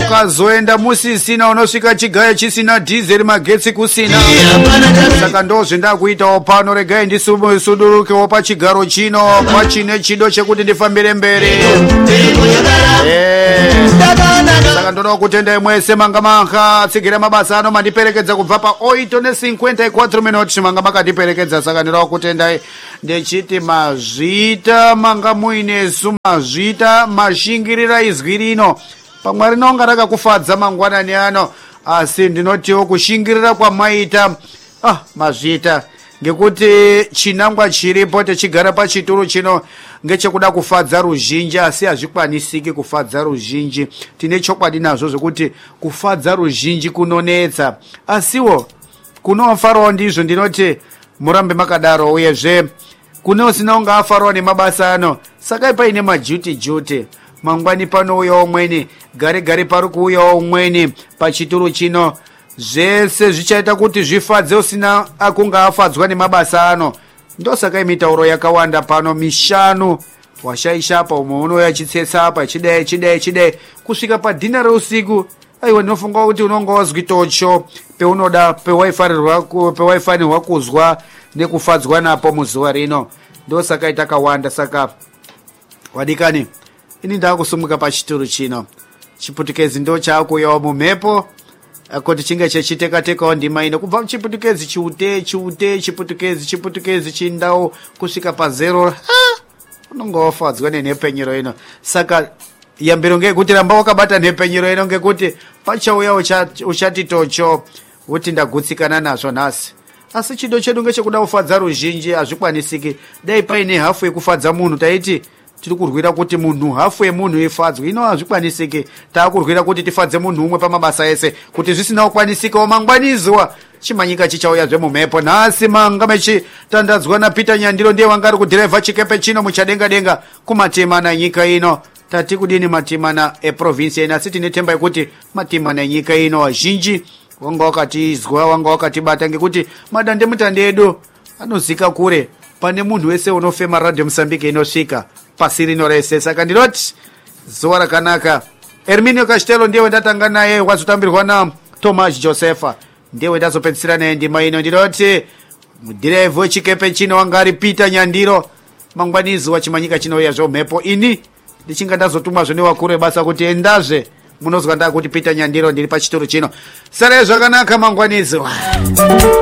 ukazoenda musisina unosvika chigaya chisina dhizeri magetsi kusina. Saka ndozve ndakuitawo pano, regai ndisudurukewo pachigaro chino pachine chido chekuti ndifambire mberi. Saka ndoda kutendai mwese manga makatsigira mabasa ano mandiperekedza kubva pa 8:54 minuti manga makandiperekedza. Saka ndoda kutendai ndechiti mazvita manga muinesu, mazvita mashingirira izwi rino pamwe rinonga rakakufadza mangwanani ano, asi ndinotiwo kushingirira kwamaita mazvita ngekuti chinangwa chiripo techigara pachituru chino ngechekuda kufadza ruzhinji, asi hazvikwanisiki kufadza ruzhinji. Tine chokwadi nazvo zvekuti kufadza ruzhinji kunonetsa, asiwo kunofarawo ndizvo. Ndinoti murambe makadaro, uyezve kune usina unga afarawo nemabasa ano. Saka paine majuti mangwani panouyawo umweni, gare pari kuuyawo umweni pachituru chino. Zvese zvichaita kuti zvifadze usina akunga afadzwa nemabasa ano. Ndosaka mitauro yakawanda pano mishanu washaisha apa, umwe unoya chitsetsa apa chidai kusvika padhina reusiku. Aiwa, ndinofunga kuti unonga wazwi tocho peunoda pewaifanirwa kuzwa nekufadzwa napo muzuva rino. Ndosaka itakawanda. Saka wadikani, ini ndakusumuka pachituru chino, chiputukezi ndo chaakuyawo mumhepo kuti chinge chechitekatekawo ndima ino kubva chiputukezi chiute chiputukezi chindau kusvika pa0 unonga wafadzwa nenhepenyero ino. Saka yambiro ngekuti ramba wakabata nhepenyero ino, ngekuti pachauya uchati tocho kuti ndagutsikana nazvo nhasi. Asi chido chedu ngechekuda kufadza ruzhinji, hazvikwanisiki. Dai paine hafu yekufadza munhu taiti tiri kurwira kuti munhu hafu yemunhu ifadzwe. Ino hazvikwanisiki, taakurwira kuti tifadze munhu umwe pamabasa ese. Kuti zvisina kukwanisikawo mangwaniziwa chimanyika chichauya zvemumhepo. Nhasi manga mechitandadzwa naPeter Nyandiro, ndiye wanga ari kudhiraivha chikepe chino muchadenga kumatemana nyika ino. Tati kudini matemana eprovinsi ino, asi tine temba yekuti matemana nyika ino wazhinji wanga wakatizwa, wanga wakatibata, ngekuti madandemutande edu anozika kure. Pane munhu wese unofema Radio Mozambique inosvika pasi rino rese. Saka ndinoti zuva rakanaka. Herminio Castelo ndiye ndatanga naye, wazotambirwa na Thomas Josepha ndiye ndazopedzisira naye ndima ino. Ndinoti mudhiraivhi wechikepe chino wanga ari Peter Nyandiro. Mangwanizi wachimanyika chinouya zvomhepo. Ini ndichinga ndazotumwazvo newakuru ebasa kuti endazve munozwa ndakuti Peter Nyandiro ndiri pachituru chino. Sarai zvakanaka mangwanizi.